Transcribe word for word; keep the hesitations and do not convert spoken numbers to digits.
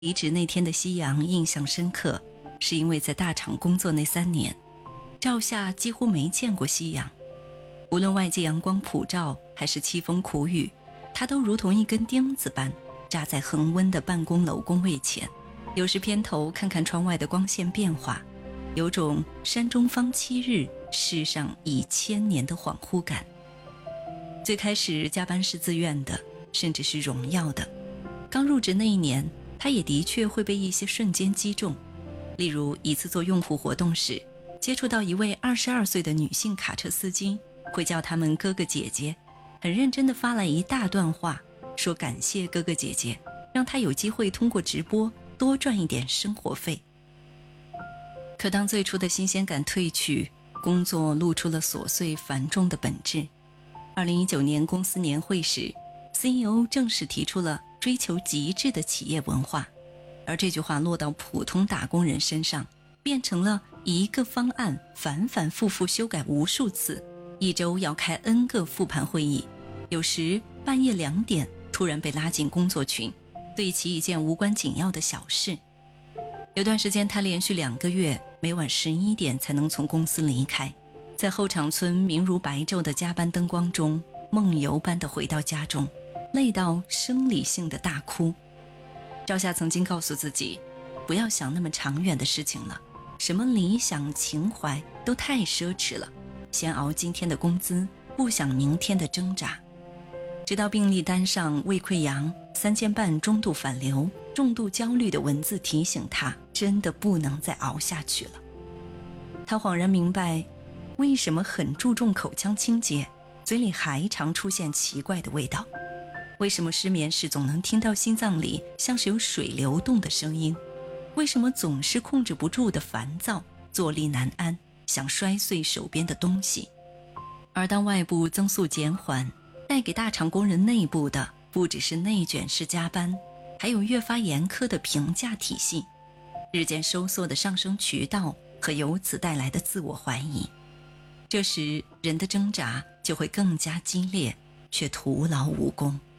离职那天的夕阳印象深刻，是因为在大厂工作那三年，赵夏几乎没见过夕阳。无论外界阳光普照还是凄风苦雨，他都如同一根钉子般扎在恒温的办公楼工位前。有时偏头看看窗外的光线变化，有种山中方七日，世上已千年的恍惚感。最开始加班是自愿的，甚至是荣耀的。刚入职那一年，他也的确会被一些瞬间击中。例如一次做用户活动时，接触到一位二十二岁的女性卡车司机，会叫他们哥哥姐姐，很认真地发来一大段话，说感谢哥哥姐姐，让他有机会通过直播多赚一点生活费。可当最初的新鲜感褪去，工作露出了琐碎繁重的本质。二零一九年公司年会时， C E O 正式提出了追求极致的企业文化，而这句话落到普通打工人身上，变成了一个方案反反复复修改无数次，一周要开 N 个复盘会议，有时半夜两点突然被拉进工作群，对齐一件无关紧要的小事。有段时间他连续两个月每晚十一点才能从公司离开，在后场村明如白昼的加班灯光中，梦游般的回到家中，累到生理性的大哭。赵夏曾经告诉自己，不要想那么长远的事情了，什么理想情怀都太奢侈了，先熬今天的工资，不想明天的挣扎。直到病历单上胃溃疡、三尖瓣中度反流、重度焦虑的文字提醒他，真的不能再熬下去了。他恍然明白，为什么很注重口腔清洁，嘴里还常出现奇怪的味道。为什么失眠时总能听到心脏里像是有水流动的声音？为什么总是控制不住的烦躁，坐立难安，想摔碎手边的东西？而当外部增速减缓，带给大厂工人内部的不只是内卷式加班，还有越发严苛的评价体系，日渐收缩的上升渠道和由此带来的自我怀疑。这时人的挣扎就会更加激烈，却徒劳无功。